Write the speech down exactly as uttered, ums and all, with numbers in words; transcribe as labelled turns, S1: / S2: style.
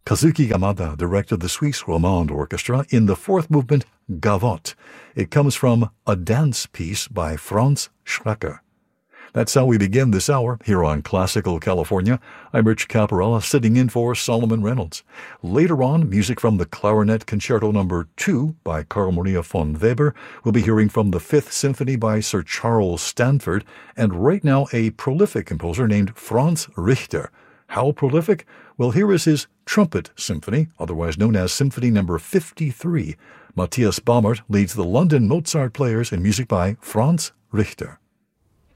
S1: Kazuki Yamada directed the Suisse Romande Orchestra in the fourth movement, Gavotte. It comes from A Dance Piece by Franz Schrecker. That's how we begin this hour here on Classical California. I'm Rich Caparella, sitting in for Solomon Reynolds. Later on, music from the Clarinet Concerto Number two by Carl Maria von Weber. We'll be hearing from the Fifth Symphony by Sir Charles Stanford, and right now a prolific composer named Franz Richter. How prolific? Well, here is his Trumpet Symphony, otherwise known as Symphony Number fifty-three. Matthias Baumert leads the London Mozart Players in music by Franz Richter.